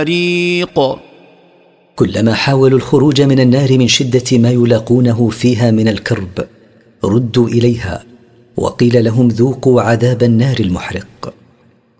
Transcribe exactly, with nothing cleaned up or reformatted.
ريق. كلما حاولوا الخروج من النار من شدة ما يلاقونه فيها من الكرب ردوا إليها وقيل لهم ذوقوا عذاب النار المحرق.